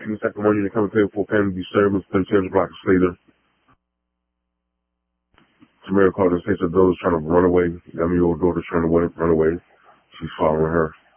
in Sacramento to come and pay for family disturbance, 1300 block of Slater. Tamara called and says her daughter's trying to run away. Your daughter's trying to run away. She's following her.